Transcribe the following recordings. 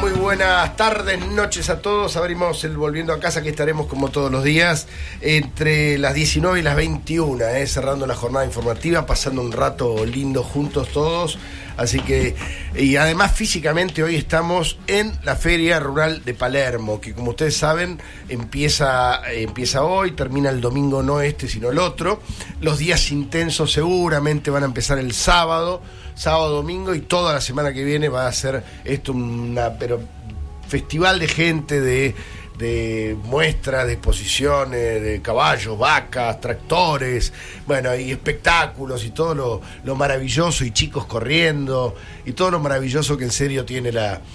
muy buenas tardes, noches a todos. Abrimos el Volviendo a Casa, que estaremos como todos los días entre las 19 y las 21, cerrando la jornada informativa, pasando un rato lindo juntos todos. Así que, y además físicamente hoy estamos en la Feria Rural de Palermo, que como ustedes saben empieza hoy, termina el domingo, no este sino el otro. Los días intensos seguramente van a empezar el sábado, domingo, y toda la semana que viene va a ser esto pero festival de gente, de muestras, de exposiciones, de caballos, vacas, tractores, bueno, y espectáculos y todo lo maravilloso, y chicos corriendo, y todo lo maravilloso que en serio tiene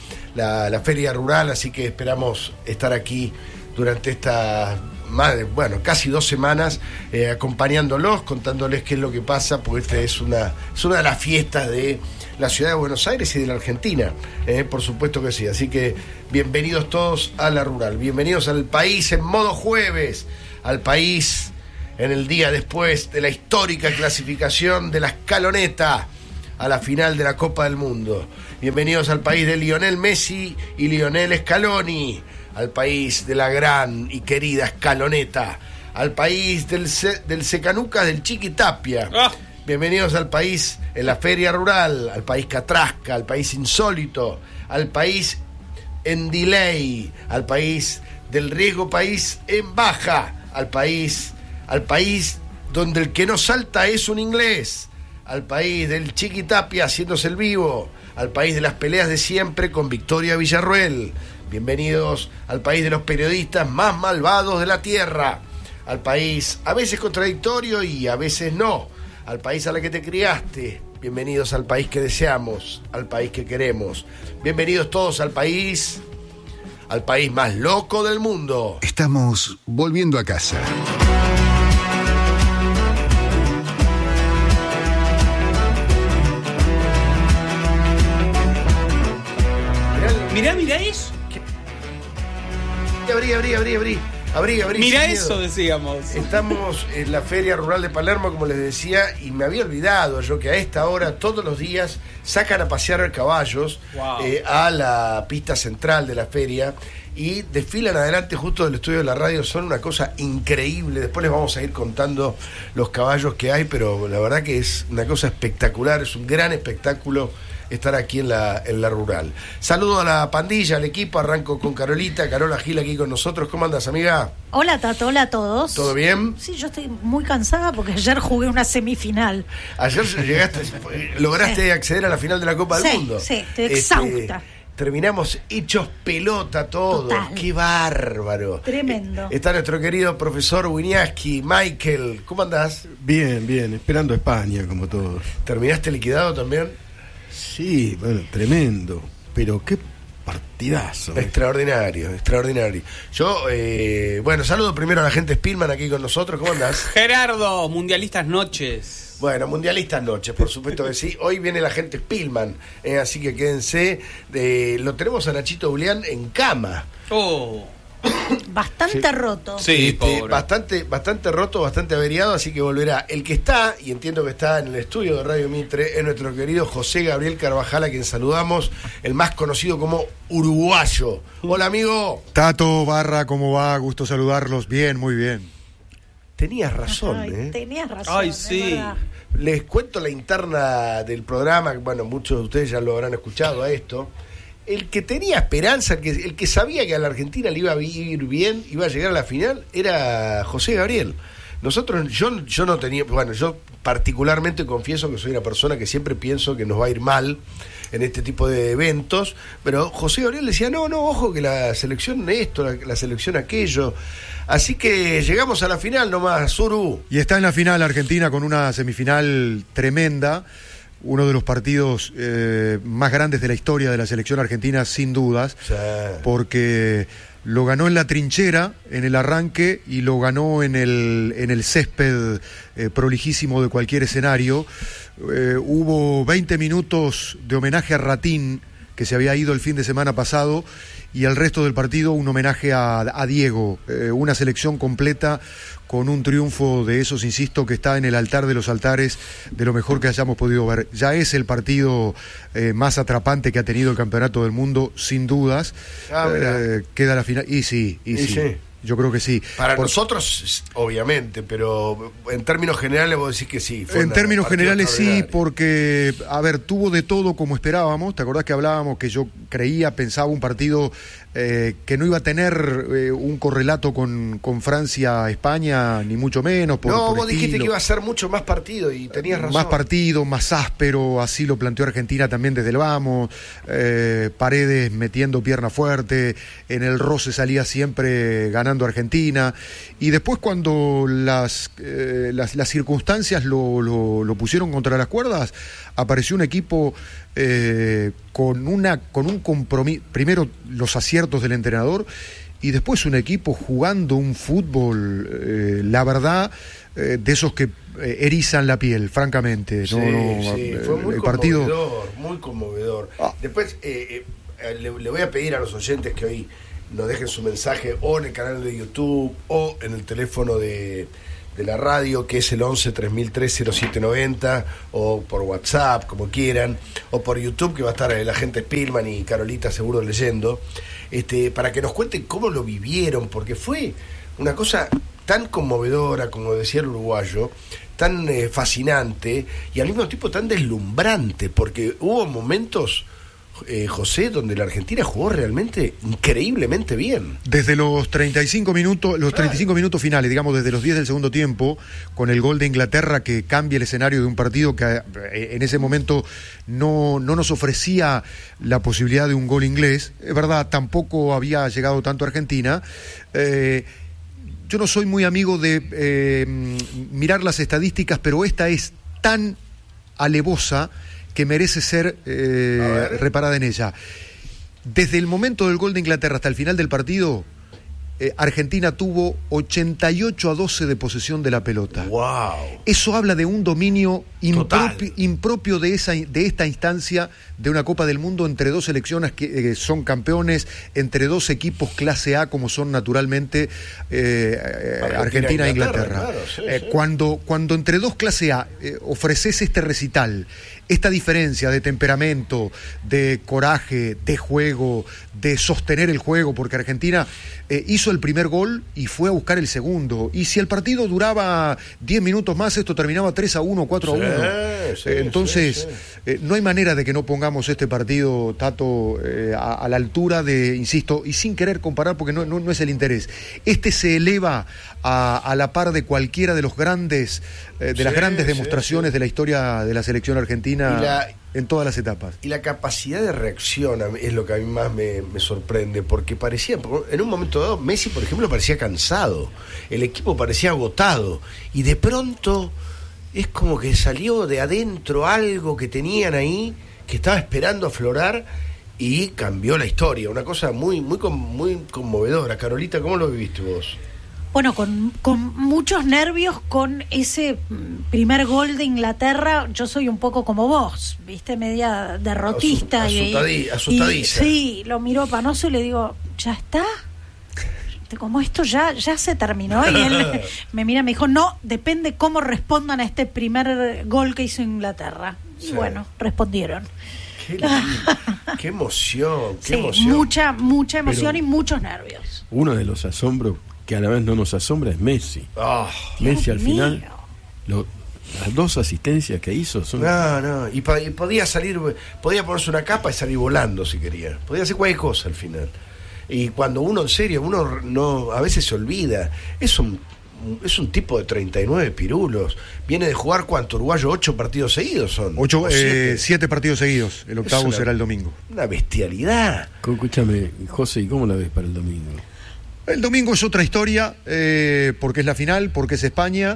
la Feria Rural. Así que esperamos estar aquí durante estas casi 2 semanas, acompañándolos, contándoles qué es lo que pasa, porque esta es una de las fiestas de la ciudad de Buenos Aires y de la Argentina, por supuesto que sí. Así que bienvenidos todos a la Rural, bienvenidos al país en modo jueves, al país en el día después de la histórica clasificación de la Scaloneta a la final de la Copa del Mundo. Bienvenidos al país de Lionel Messi y Lionel Scaloni, al país de la gran y querida Scaloneta, al país del Secanucas del Chiqui Tapia. Bienvenidos al país en la Feria Rural, al país Catrasca, al país insólito, al país en delay, al país del riesgo país en baja, al país donde el que no salta es un inglés, al país del Chiqui Tapia haciéndose el vivo, al país de las peleas de siempre con Victoria Villarruel. Bienvenidos al país de los periodistas más malvados de la tierra, al país a veces contradictorio y a veces no, al país a la que te criaste. Bienvenidos al país que deseamos, al país que queremos. Bienvenidos todos al país más loco del mundo. Estamos volviendo a casa. Mirá eso. Abrí. Mirá eso, decíamos. Estamos en la Feria Rural de Palermo, como les decía, y me había olvidado yo que a esta hora todos los días sacan a pasear caballos. Wow. A la pista central de la feria y desfilan adelante justo del estudio de la radio. Son una cosa increíble. Después les vamos a ir contando los caballos que hay, pero la verdad que es una cosa espectacular, es un gran espectáculo estar aquí en la Rural. Saludo a la pandilla, al equipo. Arranco con Carola Gil aquí con nosotros. ¿Cómo andas, amiga? Hola, Tato, hola a todos. ¿Todo bien? Sí, yo estoy muy cansada porque ayer jugué una semifinal. Ayer lograste acceder a la final de la Copa del Mundo. Sí, estoy exhausta. Terminamos hechos pelota todos. Total. ¡Qué bárbaro! Tremendo. Está nuestro querido profesor Winiaski. Michael, ¿cómo andás? Bien, esperando a España, como todos. ¿Terminaste liquidado también? Sí, bueno, tremendo. Pero qué partidazo. Extraordinario. Yo, saludo primero a la gente Spillman aquí con nosotros. ¿Cómo andás? Gerardo, mundialistas noches. Bueno, mundialistas noches, por supuesto que sí. Hoy viene la gente Spillman, así que quédense. Lo tenemos a Nachito Julián en cama. Bastante roto. Sí, pobre. Bastante roto, bastante averiado, así que volverá. El que está, y entiendo que está en el estudio de Radio Mitre, es nuestro querido José Gabriel Carvajal, a quien saludamos, el más conocido como uruguayo. Hola, amigo. Tato, Barra, ¿cómo va? Gusto saludarlos. Bien, muy bien. Tenías razón, Tenías razón. Ay, sí. Les cuento la interna del programa, bueno, muchos de ustedes ya lo habrán escuchado a esto. El que tenía esperanza, el que sabía que a la Argentina le iba a ir bien, iba a llegar a la final, era José Gabriel. Yo no tenía, yo particularmente confieso que soy una persona que siempre pienso que nos va a ir mal en este tipo de eventos, pero José Gabriel decía, no, ojo que la selección esto, la selección aquello. Así que llegamos a la final nomás, Zuru. Y está en la final Argentina con una semifinal tremenda. Uno de los partidos más grandes de la historia de la selección argentina, sin dudas, sí. Porque lo ganó en la trinchera, en el arranque, y lo ganó en el césped prolijísimo de cualquier escenario. Hubo 20 minutos de homenaje a Ratín que se había ido el fin de semana pasado, y el resto del partido un homenaje a Diego, una selección completa con un triunfo de esos, insisto, que está en el altar de los altares de lo mejor que hayamos podido ver. Ya es el partido más atrapante que ha tenido el Campeonato del Mundo, sin dudas. Queda la final, y sí. Yo creo que sí. Para nosotros, obviamente, pero en términos generales vos decís que sí. En términos generales sí, porque, a ver, tuvo de todo como esperábamos. ¿Te acordás que hablábamos que yo pensaba un partido que no iba a tener un correlato con Francia-España, ni mucho menos? Vos dijiste que iba a ser mucho más partido y tenías razón. Más partido, más áspero, así lo planteó Argentina también desde el vamos. Paredes metiendo pierna fuerte, en el roce salía siempre ganando Argentina, y después cuando las circunstancias lo pusieron contra las cuerdas, apareció un equipo con un compromiso, primero los aciertos del entrenador, y después un equipo jugando un fútbol, la verdad, de esos que erizan la piel, francamente. Sí, fue muy conmovedor, muy conmovedor. Después le voy a pedir a los oyentes que hoy nos dejen su mensaje o en el canal de YouTube o en el teléfono de la radio, que es el 11 3003 0790, o por WhatsApp, como quieran, o por YouTube, que va a estar la gente Spillman y Carolita seguro leyendo, para que nos cuenten cómo lo vivieron, porque fue una cosa tan conmovedora, como decía el uruguayo, tan fascinante y al mismo tiempo tan deslumbrante, porque hubo momentos, José, donde la Argentina jugó realmente increíblemente bien. Desde los 35 minutos finales, digamos desde los 10 del segundo tiempo, con el gol de Inglaterra que cambia el escenario de un partido que en ese momento no nos ofrecía la posibilidad de un gol inglés. Es verdad, tampoco había llegado tanto a Argentina. Yo no soy muy amigo de mirar las estadísticas, pero esta es tan alevosa que merece ser reparada en ella. Desde el momento del gol de Inglaterra hasta el final del partido, Argentina tuvo 88-12 de posesión de la pelota. ¡Wow! Eso habla de un dominio impropio de esta instancia de una Copa del Mundo entre dos selecciones que son campeones, entre dos equipos clase A como son naturalmente Argentina e Inglaterra. Claro, sí. Cuando entre dos clase A ofreces este recital, esta diferencia de temperamento, de coraje, de juego, de sostener el juego, porque Argentina hizo el primer gol y fue a buscar el segundo, y si el partido duraba 10 minutos más, esto terminaba 3-1, 4-1. Entonces, no hay manera de que no pongamos este partido, Tato, a la altura de, insisto, y sin querer comparar, porque no es el interés. Este se eleva a la par de cualquiera de los grandes, las grandes demostraciones de la historia de la selección argentina en todas las etapas. Y la capacidad de reacción es lo que a mí más me sorprende, porque parecía, en un momento dado, Messi, por ejemplo, parecía cansado, el equipo parecía agotado, y de pronto es como que salió de adentro algo que tenían ahí, que estaba esperando aflorar, y cambió la historia. Una cosa muy conmovedora. Carolita, ¿cómo lo viviste vos? Bueno, con muchos nervios con ese primer gol de Inglaterra. Yo soy un poco como vos, viste, media derrotista. Asustadiza. Sí, lo miró Panoso y le digo, ¿ya está? Como esto ya se terminó. Y él me mira y me dijo, no, depende cómo respondan a este primer gol que hizo Inglaterra. Sí. Y bueno, respondieron. Qué emoción, qué emoción. Mucha emoción. Pero y muchos nervios. Uno de los asombros que a la vez no nos asombra es Messi. Messi al final, las dos asistencias que hizo son... No, y podía ponerse una capa y salir volando si quería. Podía hacer cualquier cosa al final. Y cuando uno, en serio, a veces se olvida. Es un tipo de 39 pirulos. Viene de jugar, ¿cuánto? Uruguayo, 8 partidos seguidos son. 7 partidos seguidos. El octavo será el domingo. Una bestialidad. Escúchame, José, ¿y cómo la ves para el domingo? El domingo es otra historia, porque es la final, porque es España,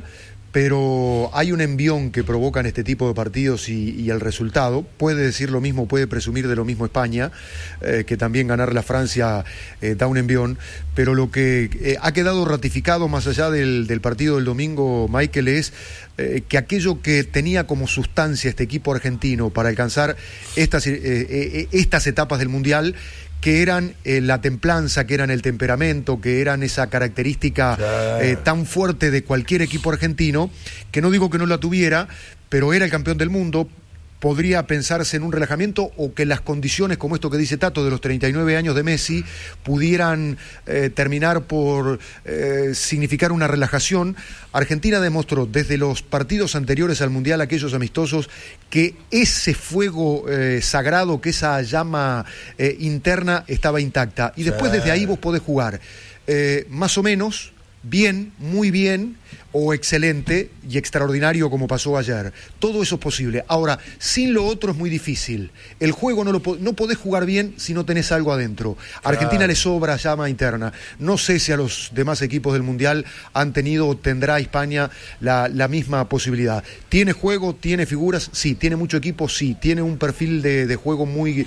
pero hay un envión que provocan este tipo de partidos y el resultado. Puede decir lo mismo, puede presumir de lo mismo España, que también ganar la Francia da un envión, pero lo que ha quedado ratificado más allá del partido del domingo, Michael, es que aquello que tenía como sustancia este equipo argentino para alcanzar estas etapas del Mundial, que eran la templanza, que eran el temperamento, que eran esa característica tan fuerte de cualquier equipo argentino, que no digo que no la tuviera, pero era el campeón del mundo. Podría pensarse en un relajamiento, o que las condiciones, como esto que dice Tato, de los 39 años de Messi, pudieran terminar por significar una relajación. Argentina demostró desde los partidos anteriores al Mundial, aquellos amistosos, que ese fuego sagrado, que esa llama interna estaba intacta. Y después desde ahí vos podés jugar más o menos, bien, muy bien, o excelente y extraordinario como pasó ayer. Todo eso es posible. Ahora, sin lo otro es muy difícil. El juego no podés jugar bien si no tenés algo adentro. A Argentina le sobra llama interna. No sé si a los demás equipos del Mundial han tenido o tendrá España la misma posibilidad. ¿Tiene juego? ¿Tiene figuras? Sí. ¿Tiene mucho equipo? Sí. ¿Tiene un perfil de juego muy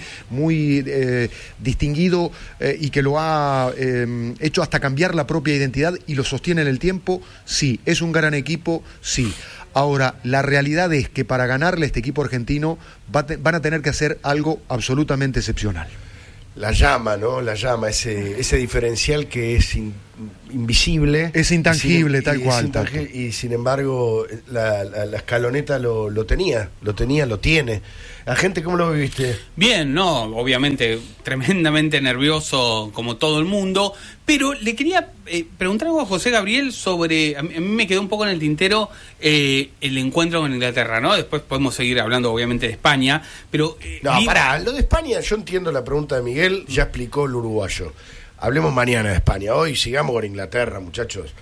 distinguido y que lo ha hecho hasta cambiar la propia identidad y lo sostiene en el tiempo? Sí. ¿Es un gran equipo? Sí. Ahora, la realidad es que para ganarle a este equipo argentino van a tener que hacer algo absolutamente excepcional. La llama, ¿no? La llama, ese diferencial que es invisible. Es intangible, tal cual. Y sin embargo, la escaloneta lo tiene. ¿La gente cómo lo viviste? Bien, no, obviamente tremendamente nervioso como todo el mundo, pero le quería preguntar algo a José Gabriel sobre, a mí me quedó un poco en el tintero el encuentro con Inglaterra, ¿no? Después podemos seguir hablando obviamente de España, pero... pará, lo de España, yo entiendo la pregunta de Miguel, ya explicó el uruguayo. Hablemos mañana de España, hoy sigamos con Inglaterra, muchachos.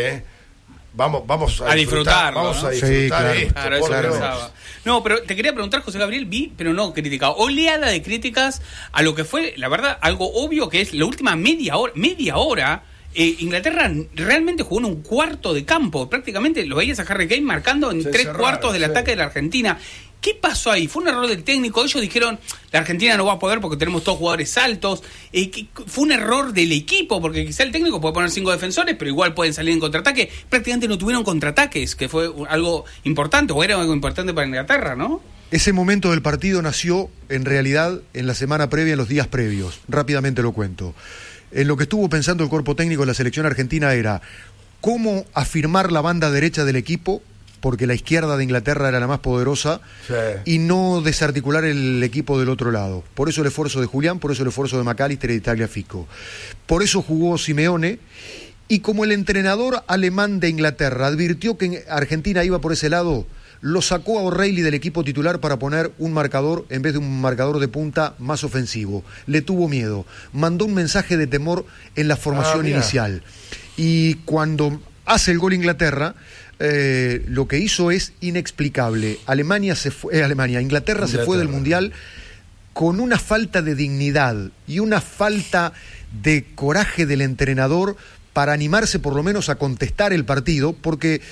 Vamos a disfrutar, ¿no? Vamos a disfrutar esto. Claro, eso pensaba. No, pero te quería preguntar, José Gabriel, pero no criticado. Oleada de críticas a lo que fue, la verdad, algo obvio, que es la última media hora. Inglaterra realmente jugó en un cuarto de campo. Prácticamente lo veías a Harry Kane marcando en tres cuartos del ataque de la Argentina. ¿Qué pasó ahí? ¿Fue un error del técnico? Ellos dijeron, la Argentina no va a poder porque tenemos todos jugadores altos. ¿Fue un error del equipo? Porque quizá el técnico puede poner 5 defensores, pero igual pueden salir en contraataque. Prácticamente no tuvieron contraataques, que fue algo importante, o era algo importante para Inglaterra, ¿no? Ese momento del partido nació, en realidad, en la semana previa, en los días previos. Rápidamente lo cuento. En lo que estuvo pensando el cuerpo técnico de la selección argentina era cómo afirmar la banda derecha del equipo, porque la izquierda de Inglaterra era la más poderosa, y no desarticular el equipo del otro lado. Por eso el esfuerzo de Julián, por eso el esfuerzo de McAllister y de Tagliafico. Por eso jugó Simeone, y como el entrenador alemán de Inglaterra advirtió que Argentina iba por ese lado, lo sacó a O'Reilly del equipo titular para poner un marcador en vez de un marcador de punta más ofensivo. Le tuvo miedo. Mandó un mensaje de temor en la formación inicial. Y cuando hace el gol Inglaterra, lo que hizo es inexplicable. Inglaterra se fue del Mundial con una falta de dignidad y una falta de coraje del entrenador para animarse por lo menos a contestar el partido, porque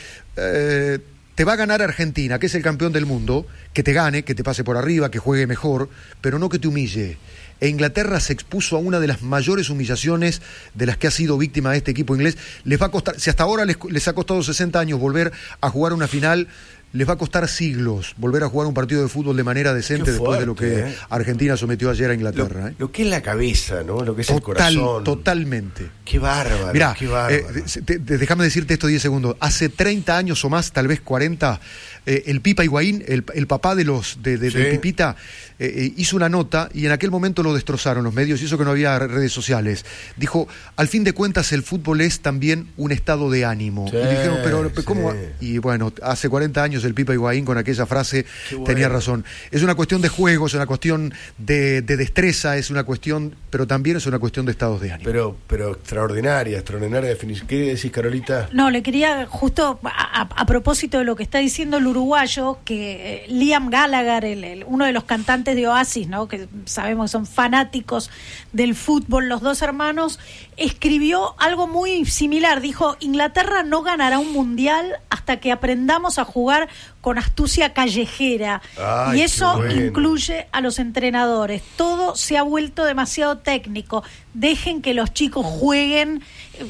te va a ganar Argentina, que es el campeón del mundo, que te gane, que te pase por arriba, que juegue mejor, pero no que te humille. E Inglaterra se expuso a una de las mayores humillaciones de las que ha sido víctima este equipo inglés. Les va a costar, si hasta ahora les ha costado 60 años volver a jugar una final, les va a costar siglos volver a jugar un partido de fútbol de manera decente después de lo que Argentina sometió ayer a Inglaterra. Lo que es la cabeza, ¿no? Lo que es el corazón. Totalmente. Qué bárbaro. Mirá, qué bárbaro. Déjame decirte esto 10 segundos. Hace 30 años o más, tal vez 40, el Pipa Higuaín, el papá del Pipita, hizo una nota y en aquel momento lo destrozaron los medios, y eso que no había redes sociales. Dijo, al fin de cuentas el fútbol es también un estado de ánimo. Y dijeron, pero ¿cómo? Y bueno, hace 40 años el Pipa Higuaín con aquella frase tenía razón. Es una cuestión de juego, es una cuestión de destreza, es una cuestión pero también es una cuestión de estados de ánimo. Pero extraordinaria definición. ¿Qué decís, Carolita? No, le quería justo a propósito de lo que está diciendo el uruguayo, que Liam Gallagher, uno de los cantantes de Oasis, ¿no?, que sabemos que son fanáticos del fútbol, los dos hermanos, escribió algo muy similar. Dijo: Inglaterra no ganará un mundial hasta que aprendamos a jugar con astucia callejera. Ay, y eso bueno. incluye a los entrenadores. Todo se ha vuelto demasiado técnico. Dejen que los chicos jueguen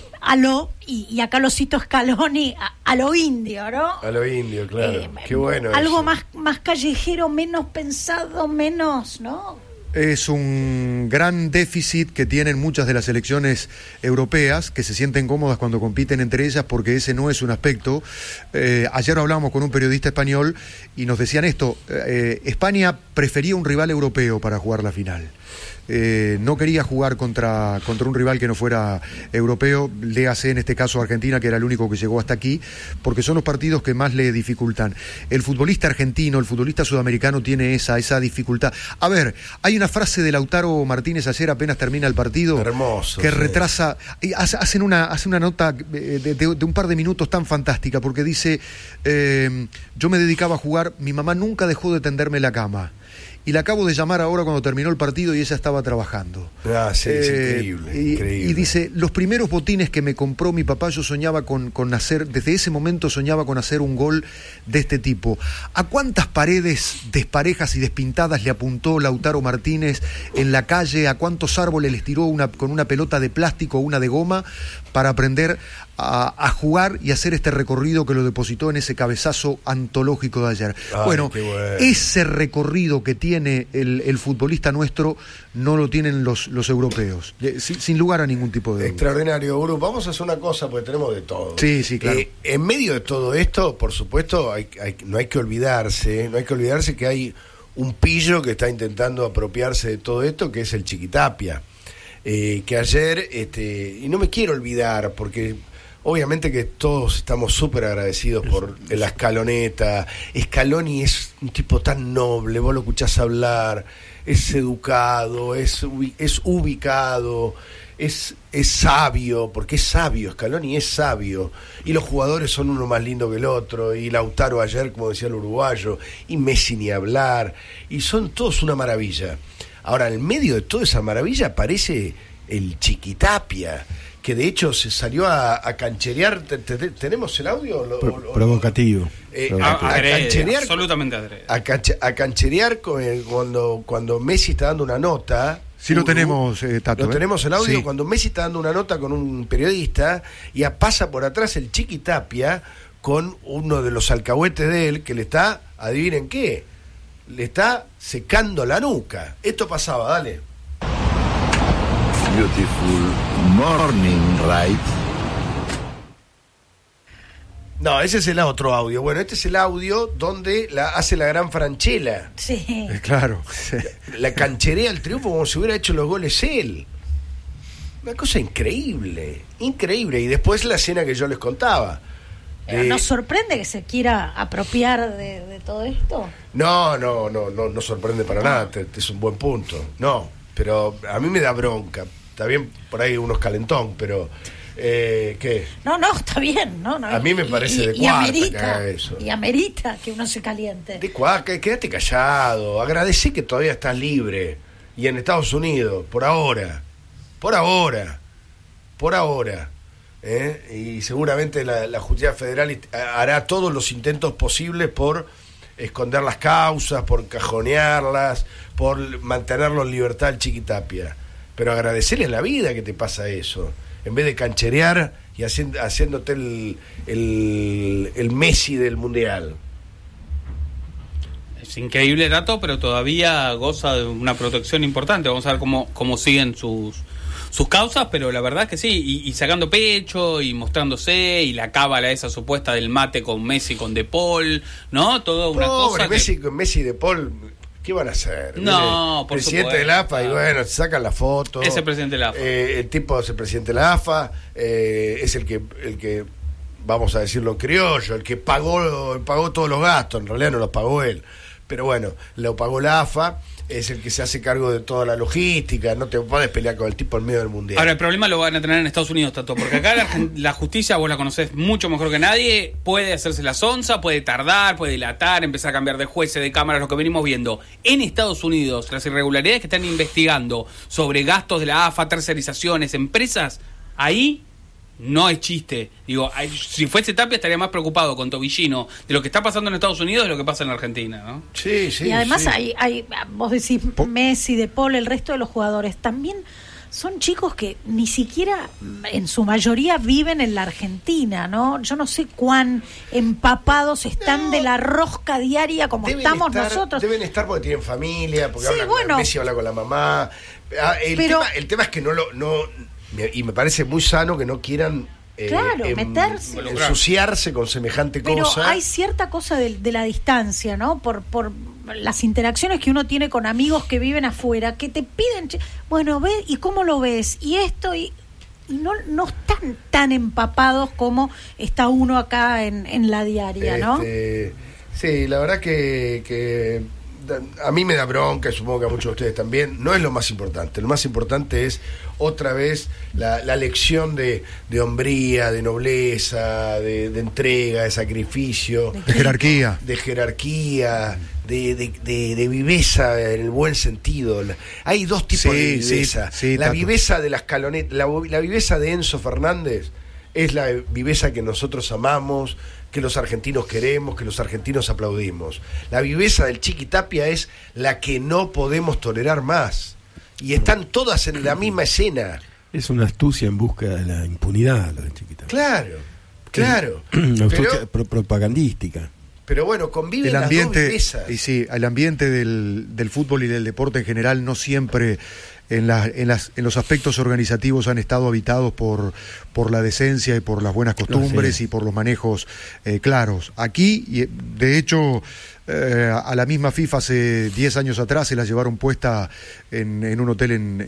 y acá lo cito Scaloni, a lo indio, ¿no? A lo indio, claro. Qué bueno. Algo eso. más callejero, menos pensado, menos, ¿no? Es un gran déficit que tienen muchas de las selecciones europeas, que se sienten cómodas cuando compiten entre ellas, porque ese no es un aspecto. Ayer hablábamos con un periodista español y nos decían esto: España prefería un rival europeo para jugar la final. No quería jugar contra un rival que no fuera europeo, léase en este caso Argentina, que era el único que llegó hasta aquí, porque son los partidos que más le dificultan. El futbolista argentino, el futbolista sudamericano tiene esa dificultad. A ver, hay una frase de Lautaro Martínez ayer apenas termina el partido, hermoso, que sí. retrasa, hacen una nota de un par de minutos tan fantástica, porque dice: yo me dedicaba a jugar, mi mamá nunca dejó de tenderme la cama. Y la acabo de llamar ahora cuando terminó el partido y ella estaba trabajando. Sí, es increíble, increíble. Y dice: los primeros botines que me compró mi papá, yo soñaba con hacer, desde ese momento soñaba con hacer un gol de este tipo. ¿A cuántas paredes desparejas y despintadas le apuntó Lautaro Martínez en la calle? ¿A cuántos árboles les tiró con una pelota de plástico o una de goma para aprender a jugar y hacer este recorrido que lo depositó en ese cabezazo antológico de ayer? Ay, bueno, bueno, ese recorrido que tiene el futbolista nuestro no lo tienen los europeos, sin lugar a ningún tipo de duda. Extraordinario, Guru. Vamos a hacer una cosa, porque tenemos de todo. Sí, claro. En medio de todo esto, por supuesto, no hay que olvidarse que hay un pillo que está intentando apropiarse de todo esto, que es el Chiquitapia. Que ayer, y no me quiero olvidar, porque obviamente que todos estamos súper agradecidos por la escaloneta. Scaloni es un tipo tan noble, vos lo escuchás hablar, es educado, es ubicado, es sabio, porque es sabio, Scaloni es sabio, y los jugadores son uno más lindo que el otro, y Lautaro ayer, como decía el uruguayo, y Messi ni hablar, y son todos una maravilla. Ahora, en medio de toda esa maravilla aparece el Chiquitapia, que de hecho se salió a cancherear. ¿Tenemos el audio? Provocativo. A cancherear. Absolutamente adrede. A cancherear cuando Messi está dando una nota. Sí, lo tenemos, Tato. Lo tenemos el audio, sí. Cuando Messi está dando una nota con un periodista y pasa por atrás el Chiquitapia con uno de los alcahuetes de él que le está, adivinen qué, le está secando la nuca. Esto pasaba, dale. Beautiful morning, right? No, ese es el otro audio. Bueno, este es el audio donde hace la gran Franchella. Sí. Claro. Sí. La cancherea al triunfo como si hubiera hecho los goles él. Una cosa increíble, increíble. Y después la escena que yo les contaba. ¿Nos sorprende que se quiera apropiar de todo esto? No sorprende para nada. Es un buen punto. No, pero a mí me da bronca. Está bien, por ahí uno es calentón, pero... ¿qué? No, está bien. No, a mí me parece de cuarta que haga eso. Y amerita que uno se caliente. De cuarta, quédate callado. Agradecí que todavía estás libre. Y en Estados Unidos, por ahora. Y seguramente la Justicia Federal hará todos los intentos posibles por esconder las causas, por cajonearlas, por mantenerlo en libertad al Chiquitapia. Pero agradecerle la vida que te pasa eso, en vez de cancherear y haciéndote el Messi del Mundial. Es increíble dato, pero todavía goza de una protección importante. Vamos a ver cómo siguen sus causas, pero la verdad es que sí, y sacando pecho y mostrándose, y la cábala esa supuesta del mate con Messi, con De Paul, ¿no? Todo una cosa con Messi y De Paul, ¿qué van a hacer? No, por presidente supuesto, de la AFA, y bueno, sacan la foto. Es el presidente de la AFA. El tipo es el presidente de la AFA, es el que, vamos a decirlo en criollo, el que pagó todos los gastos, en realidad no los pagó él. pero bueno, lo pagó la AFA, es el que se hace cargo de toda la logística, no te puedes pelear con el tipo en medio del mundial. Ahora, el problema lo van a tener en Estados Unidos, Tato, porque acá la justicia, vos la conocés mucho mejor que nadie, puede hacerse la sonza, puede tardar, puede dilatar, empezar a cambiar de jueces, de cámaras, lo que venimos viendo. En Estados Unidos, las irregularidades que están investigando sobre gastos de la AFA, tercerizaciones, empresas, ahí no hay chiste. Digo, si fuese Tapia estaría más preocupado con Tobillino de lo que está pasando en Estados Unidos de lo que pasa en Argentina, ¿no? Sí, sí. Y además sí. hay vos decís Messi, De Paul, el resto de los jugadores también son chicos que ni siquiera en su mayoría viven en la Argentina, ¿no? Yo no sé cuán empapados están de la rosca diaria como estamos nosotros. Deben estar porque tienen familia, porque Sí, hablan bueno. con Messi, habla con la mamá. El tema es que no y me parece muy sano que no quieran meterse, ensuciarse con semejante pero cosa. hay cierta cosa de la distancia, ¿no? Por las interacciones que uno tiene con amigos que viven afuera, que te piden, bueno, ve, ¿y cómo lo ves? Y esto, y no están tan empapados como está uno acá en la diaria, ¿no? Sí, la verdad que a mí me da bronca, y supongo que a muchos de ustedes también. No es lo más importante. Lo más importante es otra vez la lección de hombría, de nobleza, de entrega, de sacrificio, de jerarquía, de viveza en el buen sentido. Hay dos tipos de viveza. La viveza de las calonetas, la viveza de Enzo Fernández es la viveza que nosotros amamos, que los argentinos queremos, que los argentinos aplaudimos. La viveza del Chiqui Tapia es la que no podemos tolerar más. Y están todas en la misma escena. Es una astucia en busca de la impunidad, lo del Chiqui Tapia. Claro. Una astucia propagandística. Pero bueno, conviven las dos vivezas. Y sí, el ambiente del fútbol y del deporte en general no siempre en los aspectos organizativos han estado habitados por la decencia y por las buenas costumbres y por los manejos claros. Aquí, de hecho, a la misma FIFA hace 10 años atrás se la llevaron puesta en un hotel en